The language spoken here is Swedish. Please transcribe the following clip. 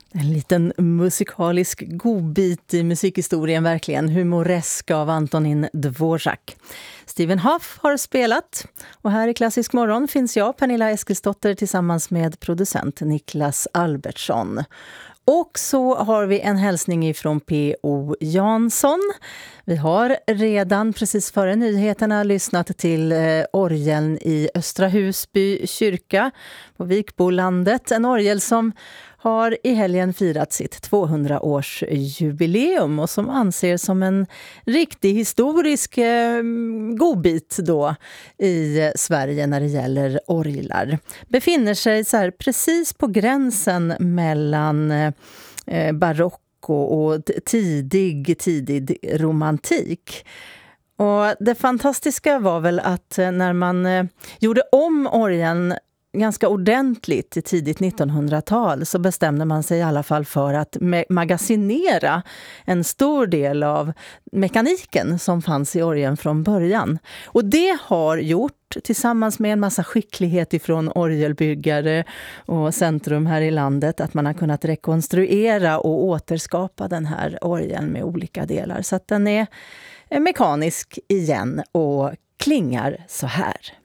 En liten musikalisk godbit i musikhistorien, verkligen. Humoresk av Antonin Dvorak. Stephen Hough har spelat. Och här i Klassisk morgon finns jag, Pernilla Eskilsdotter, tillsammans med producent Niklas Albertsson. Och så har vi en hälsning ifrån P.O. Jansson. Vi har redan precis före nyheterna lyssnat till orgeln i Östra Husby kyrka på Vikbolandet. En orgel som har i helgen firat sitt 200-årsjubileum och som anses som en riktig historisk godbit då i Sverige när det gäller orglar. Befinner sig så här precis på gränsen mellan barock och tidig romantik. Och det fantastiska var väl att när man gjorde om orgeln ganska ordentligt i tidigt 1900-tal så bestämde man sig i alla fall för att magasinera en stor del av mekaniken som fanns i orgeln från början. Och det har gjort, tillsammans med en massa skicklighet ifrån orgelbyggare och centrum här i landet, att man har kunnat rekonstruera och återskapa den här orgeln med olika delar. Så att den är mekanisk igen och klingar så här.